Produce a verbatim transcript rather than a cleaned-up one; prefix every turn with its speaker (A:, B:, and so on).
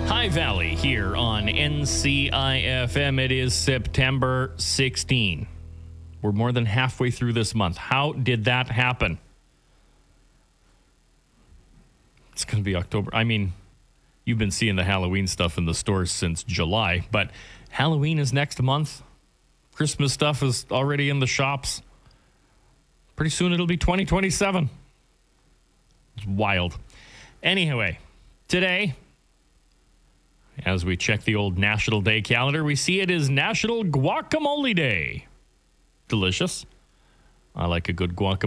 A: High Valley here on N C I F M. It is September sixteenth. We're more than halfway through this month. How did that happen? It's going to be October. I mean, you've been seeing the Halloween stuff in the stores since July, but Halloween is next month. Christmas stuff is already in the shops. Pretty soon it'll be twenty twenty-seven. It's wild. Anyway, today, as we check the old National Day calendar, we see it is National Guacamole Day. Delicious. I like a good guacamole.